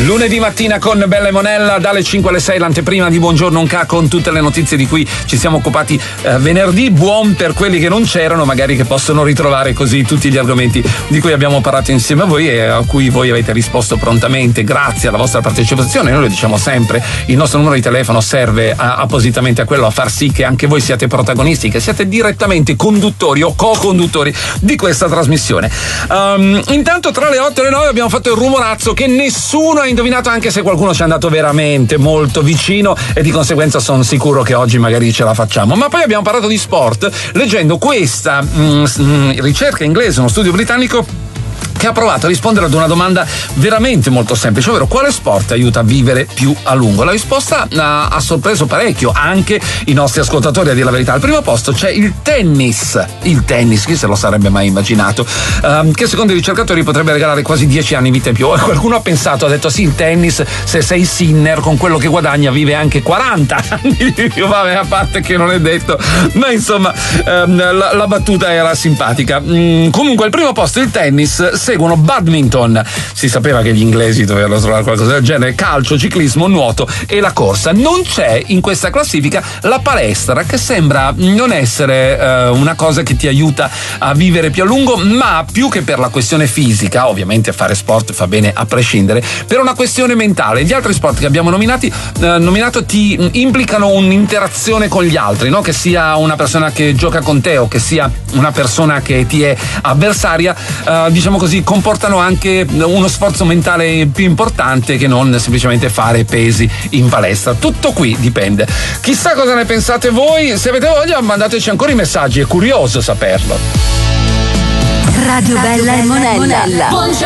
Lunedì mattina con Bella e Monella dalle 5 alle 6, l'anteprima di Buongiorno Unca con tutte le notizie di cui ci siamo occupati venerdì. Buon per quelli che non c'erano, magari che possono ritrovare così tutti gli argomenti di cui abbiamo parlato insieme a voi e a cui voi avete risposto prontamente grazie alla vostra partecipazione. Noi lo diciamo sempre, il nostro numero di telefono serve appositamente a quello, a far sì che anche voi siate protagonisti, che siate direttamente conduttori o co-conduttori di questa trasmissione. Intanto tra le 8 e le 9 abbiamo fatto il rumorazzo che nessuno ha indovinato, anche se qualcuno ci è andato veramente molto vicino, e di conseguenza sono sicuro che oggi magari ce la facciamo. Ma poi abbiamo parlato di sport leggendo questa ricerca inglese, uno studio britannico che ha provato a rispondere ad una domanda veramente molto semplice, ovvero quale sport aiuta a vivere più a lungo. La risposta ha sorpreso parecchio anche i nostri ascoltatori, a dire la verità. Al primo posto c'è il tennis, chi se lo sarebbe mai immaginato, che secondo i ricercatori potrebbe regalare quasi 10 anni di vita in più. Qualcuno ha pensato, ha detto sì, il tennis, se sei Sinner con quello che guadagna vive anche 40 anni di più. Vabbè, a parte che non è detto, ma insomma la battuta era simpatica. Comunque al primo posto il tennis, seguono badminton, si sapeva che gli inglesi dovevano trovare qualcosa del genere, calcio, ciclismo, nuoto e la corsa. Non c'è in questa classifica la palestra, che sembra non essere una cosa che ti aiuta a vivere più a lungo, ma più che per la questione fisica, ovviamente fare sport fa bene a prescindere, per una questione mentale. Gli altri sport che abbiamo nominato ti implicano un'interazione con gli altri, no? Che sia una persona che gioca con te o che sia una persona che ti è avversaria, diciamo così, comportano anche uno sforzo mentale più importante che non semplicemente fare pesi in palestra. Tutto qui dipende. Chissà cosa ne pensate voi. Se avete voglia mandateci ancora i messaggi, è curioso saperlo. Radio Bella e Monella.